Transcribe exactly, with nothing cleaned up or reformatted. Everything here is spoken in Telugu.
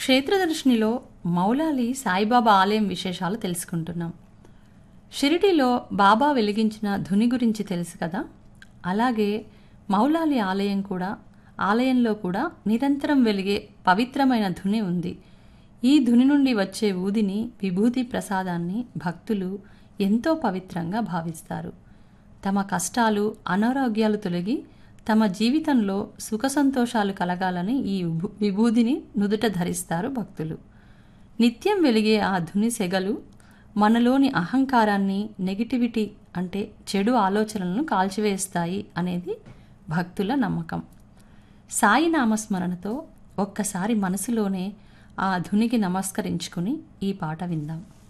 క్షేత్రదర్శినిలో మౌలాలి సాయిబాబా ఆలయం విశేషాలు తెలుసుకుంటున్నాం. షిరిడీలో బాబా వెలిగించిన ధుని గురించి తెలుసు కదా. అలాగే మౌలాలి ఆలయం కూడా ఆలయంలో కూడా నిరంతరం వెలిగే పవిత్రమైన ధుని ఉంది. ఈ ధుని నుండి వచ్చే ఊదిని, విభూతి ప్రసాదాన్ని భక్తులు ఎంతో పవిత్రంగా భావిస్తారు. తమ కష్టాలు, అనారోగ్యాలు తొలగి తమ జీవితంలో సుఖ సంతోషాలు కలగాలని ఈ విభూదిని నుదుట ధరిస్తారు భక్తులు. నిత్యం వెలిగే ఆ ధుని సెగలు మనలోని అహంకారాన్ని, నెగిటివిటీ అంటే చెడు ఆలోచనలను కాల్చివేస్తాయి అనేది భక్తుల నమ్మకం. సాయి నామస్మరణతో ఒక్కసారి మనసులోనే ఆ ధునికి నమస్కరించుకుని ఈ పాట విందాం.